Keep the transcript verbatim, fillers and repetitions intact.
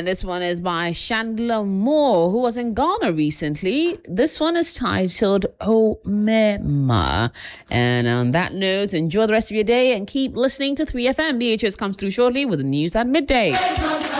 And this one is by Chandler Moore, who was in Ghana recently. This one is titled O Mema. And on that note, enjoy the rest of your day and keep listening to three F M. B H S comes through shortly with the news at midday.